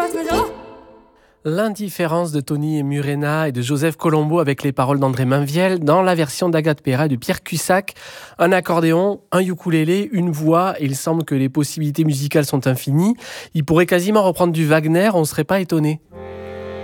L'indifférence de Tony Murena et de Joseph Colombo avec les paroles d'André Mainviel dans la version d'Agathe Perra et de Pierre Cussac. Un accordéon, un ukulélé, une voix, et il semble que les possibilités musicales sont infinies. Il pourrait quasiment reprendre du Wagner, on ne serait pas étonné.